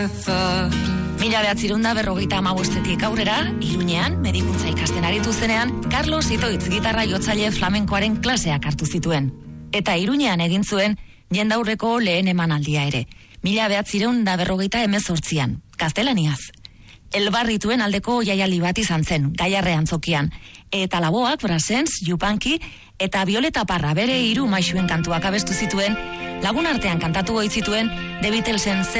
1955 aurrera, Iruñean, medikuntza ikasten aritu zenean, Carlos Itoitz gitarra jotzaile flamenkoaren klaseak hartu zituen. Eta Iruñean egin zuen, jendaurreko lehen emanaldia ere. 1958an, gaztelaniaz. Elbarrituen aldeko jaialdi bat izan zen, Gaiarre antzokian. Eta Laboak, Brassens, Yupanqui eta Violeta Parra bere 3 maisuen kantuak abestu zituen, lagun artean kantatu goitzituen The Beatlesen